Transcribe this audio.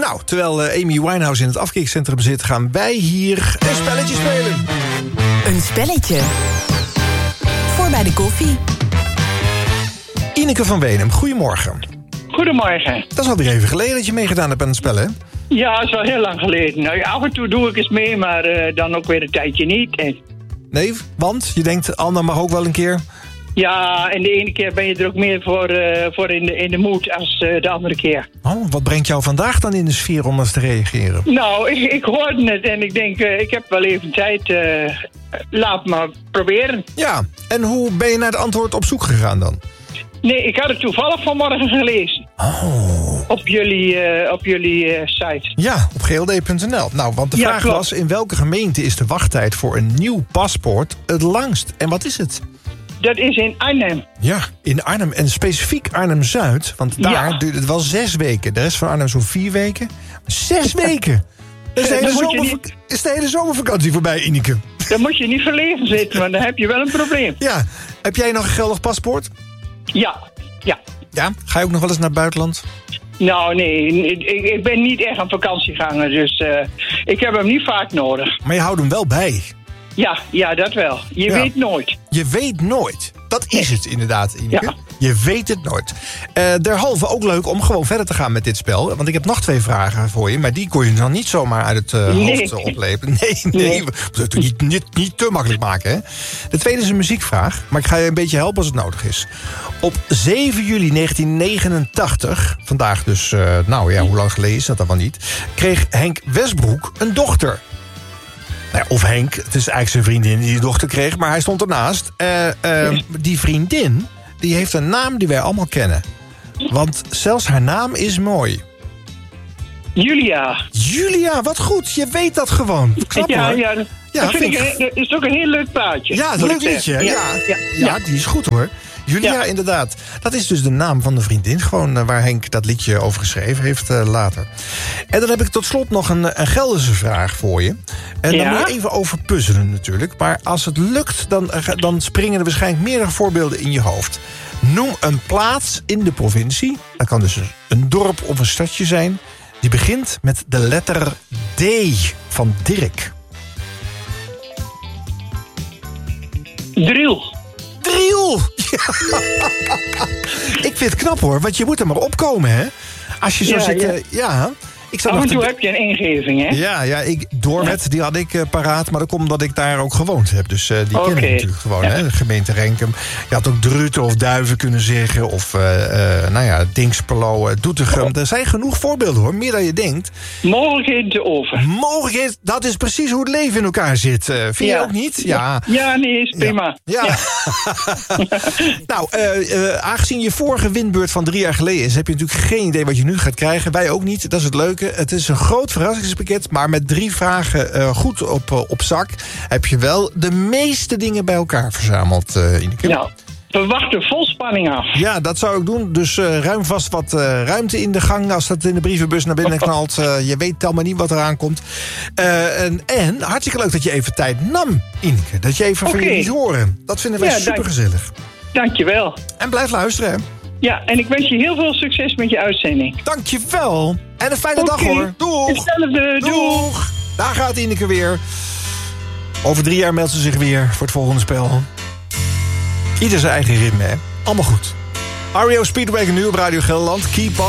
Nou, terwijl Amy Winehouse in het afkikcentrum zit, gaan wij hier een spelletje spelen. Een spelletje. Voor bij de koffie. Ineke van Weenem, goedemorgen. Goedemorgen. Dat is alweer even geleden dat je meegedaan hebt aan het spel, hè? Ja, dat is wel heel lang geleden. Nou, af en toe doe ik eens mee, maar dan ook weer een tijdje niet. En... Nee, want je denkt, Anna mag ook wel een keer. Ja, en de ene keer ben je er ook meer voor in de moed als de andere keer. Oh, wat brengt jou vandaag dan in de sfeer om eens te reageren? Nou, ik hoorde het en ik denk, ik heb wel even tijd. Laat maar proberen. Ja, en hoe ben je naar het antwoord op zoek gegaan dan? Nee, ik had het toevallig vanmorgen gelezen. Oh. Op jullie site. Ja, op gld.nl. Nou, want de vraag klopt. was, in welke gemeente is de wachttijd voor een nieuw paspoort het langst? En wat is het? Dat is in Arnhem. Ja, in Arnhem en specifiek Arnhem-Zuid. Want daar duurt het wel 6 weken. De rest van Arnhem zo'n 4 weken. 6 weken! Is de hele zomervakantie voorbij, Ineke? Dan moet je niet verlegen zitten, want dan heb je wel een probleem. Ja. Heb jij nog een geldig paspoort? Ja. Ja? Ga je ook nog wel eens naar het buitenland? Nou, nee. Ik ben niet echt een vakantieganger, dus ik heb hem niet vaak nodig. Maar je houdt hem wel bij. Ja, dat wel. Je weet nooit. Je weet nooit. Dat is het inderdaad, Ineke. Ja. Je weet het nooit. Derhalve ook leuk om gewoon verder te gaan met dit spel. Want ik heb nog 2 vragen voor je. Maar die kon je dan niet zomaar uit het hoofd oplepen. Nee. We moeten het niet te makkelijk maken, hè? De tweede is een muziekvraag. Maar ik ga je een beetje helpen als het nodig is. Op 7 juli 1989, vandaag dus, hoe lang geleden is dat dan wel niet, kreeg Henk Westbroek een dochter. Nou ja, of Henk, het is eigenlijk zijn vriendin die dochter kreeg, maar hij stond ernaast. Die vriendin, die heeft een naam die wij allemaal kennen. Want zelfs haar naam is mooi. Julia, wat goed. Je weet dat gewoon. Knap, hoor. Dat is ook een heel leuk plaatje. Ja, een leuk liedje. Ja, die is goed, hoor. Julia, inderdaad. Dat is dus de naam van de vriendin. Gewoon waar Henk dat liedje over geschreven heeft later. En dan heb ik tot slot nog een Gelderse vraag voor je. En daar moet je even over puzzelen natuurlijk. Maar als het lukt, dan springen er waarschijnlijk meerdere voorbeelden in je hoofd. Noem een plaats in de provincie. Dat kan dus een dorp of een stadje zijn. Die begint met de letter D van Dirk. Driel. Ja. Ik vind het knap, hoor, want je moet er maar opkomen, hè? Als je zo zit... Af en toe heb je een ingeving, hè? Ja, Doorwet, die had ik paraat, maar dat komt omdat ik daar ook gewoond heb. Dus die ken ik natuurlijk gewoon, hè? De gemeente Renkum. Je had ook Druten of Duiven kunnen zeggen. Of, Dingsperlo, Doetinchem. Er zijn genoeg voorbeelden, hoor. Meer dan je denkt. Mogelijkheden te over. Mogelijkheden, dat is precies hoe het leven in elkaar zit. Vind je ook niet? Ja, nee, is prima. Ja. Nou, aangezien je vorige winbeurt van 3 jaar geleden is, heb je natuurlijk geen idee wat je nu gaat krijgen. Wij ook niet, dat is het leuke. Het is een groot verrassingspakket, maar met 3 vragen goed op zak heb je wel de meeste dingen bij elkaar verzameld, Ineke. Nou, we wachten vol spanning af. Ja, dat zou ik doen. Dus ruim vast wat ruimte in de gang als dat in de brievenbus naar binnen knalt. Je weet allemaal niet wat eraan komt. En hartstikke leuk dat je even tijd nam, Ineke. Dat je even van je liet horen. Dat vinden wij supergezellig. Dankjewel. En blijf luisteren, hè. Ja, en ik wens je heel veel succes met je uitzending. Dankjewel. En een fijne dag, hoor. Doeg. Hetzelfde. Doeg. Daar gaat Ineke weer. Over 3 jaar meldt ze zich weer voor het volgende spel. Ieder zijn eigen ritme, hè. Allemaal goed. REO Speedwagon nu op Radio Gelderland. Keep on.